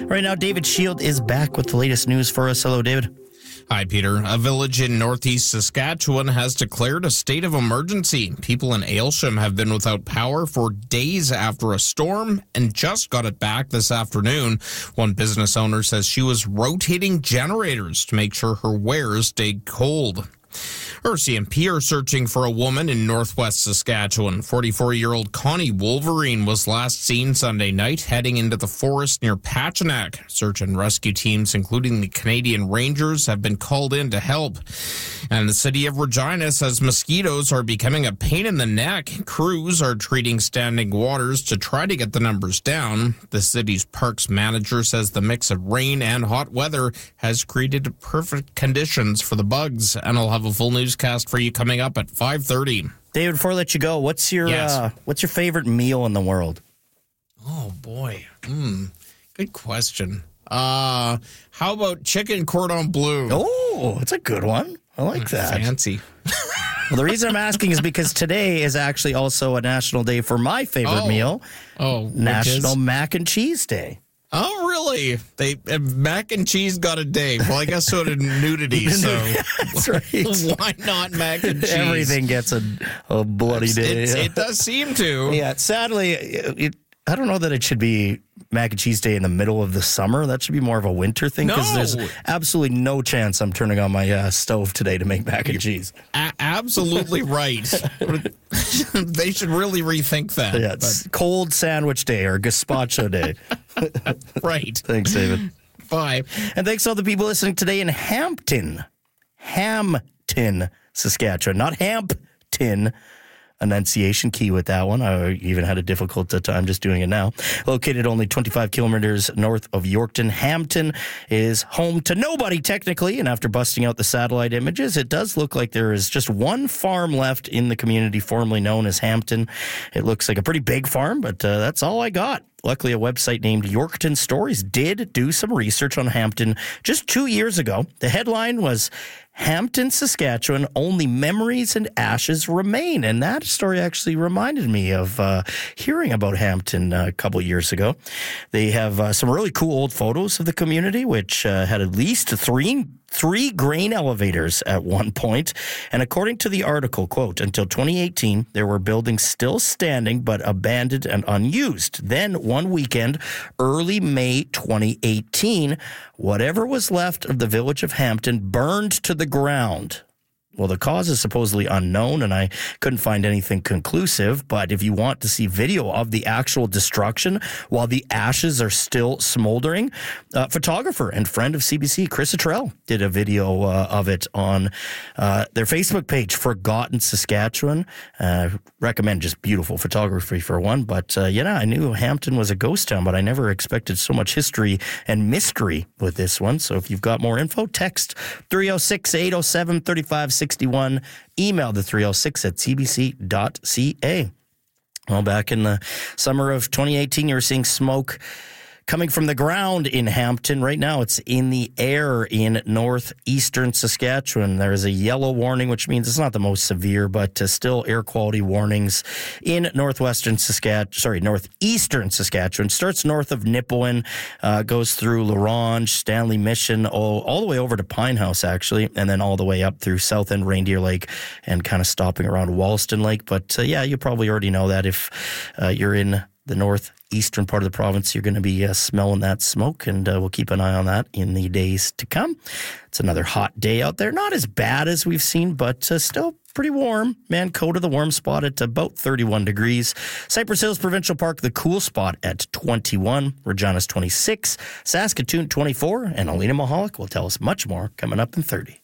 Right now, David Shield is back with the latest news for us. Hello, David. Hi, Peter. A village in northeast Saskatchewan has declared a state of emergency. People in Aylsham have been without power for days after a storm and just got it back this afternoon. One business owner says she was rotating generators to make sure her wares stayed cold. RCMP are searching for a woman in northwest Saskatchewan. 44-year-old Connie Wolverine was last seen Sunday night heading into the forest near Pachinak. Search and rescue teams, including the Canadian Rangers, have been called in to help. And the city of Regina says mosquitoes are becoming a pain in the neck. Crews are treating standing waters to try to get the numbers down. The city's parks manager says the mix of rain and hot weather has created perfect conditions for the bugs. And I'll have a full newscast for you coming up at 5:30. David, before I let you go, what's your favorite meal in the world? Oh, boy. Good question. How about chicken cordon bleu? Oh, it's a good one. I like that. Fancy. Well, the reason I'm asking is because today is actually also a national day for my favorite meal. National Mac and Cheese Day. Oh, really? Mac and cheese got a day. Well, I guess so did nudity, so that's right. Why not mac and cheese? Everything gets a bloody day. It does seem to. Yeah, sadly, I don't know that it should be Mac and Cheese Day in the middle of the summer. That should be more of a winter thing because there's absolutely no chance I'm turning on my stove today to make mac and cheese. Absolutely right. They should really rethink that. Yeah, it's cold sandwich day or gazpacho day. Right. Thanks, David. Bye. And thanks to all the people listening today in Hampton, Saskatchewan, not Hampton. Enunciation key with that one. I even had a difficult time just doing it now. Located only 25 kilometers north of Yorkton, Hampton is home to nobody technically, and after busting out the satellite images, it does look like there is just one farm left in the community formerly known as Hampton. It looks like a pretty big farm, but that's all I got. Luckily, a website named Yorkton Stories did do some research on Hampton just 2 years ago. The headline was, Hampton, Saskatchewan, only memories and ashes remain. And that story actually reminded me of hearing about Hampton a couple years ago. They have some really cool old photos of the community, which had at least three grain elevators at one point. And according to the article, quote, until 2018, there were buildings still standing but abandoned and unused. Then one weekend, early May 2018, whatever was left of the village of Hampton burned to the ground. Well, the cause is supposedly unknown, and I couldn't find anything conclusive. But if you want to see video of the actual destruction while the ashes are still smoldering, photographer and friend of CBC, Chris Attrell, did a video of it on their Facebook page, Forgotten Saskatchewan. Recommend just beautiful photography for one. But, I knew Hampton was a ghost town, but I never expected so much history and mystery with this one. So if you've got more info, text 306-807-3561. Email the 306@cbc.ca. Well, back in the summer of 2018, you were seeing smoke coming from the ground in Hampton. Right now, it's in the air in northeastern Saskatchewan. There is a yellow warning, which means it's not the most severe, but still air quality warnings in northeastern Saskatchewan. Starts north of Nipawin, goes through La Ronge, Stanley Mission, all the way over to Pine House, actually, and then all the way up through South End Reindeer Lake and kind of stopping around Wollaston Lake. But you probably already know that if you're in the northeastern part of the province, you're going to be smelling that smoke, and we'll keep an eye on that in the days to come. It's another hot day out there. Not as bad as we've seen, but still pretty warm. Mancoda, the warm spot at about 31 degrees. Cypress Hills Provincial Park, the cool spot at 21. Regina's 26. Saskatoon, 24. And Alina Mahalik will tell us much more coming up in 30.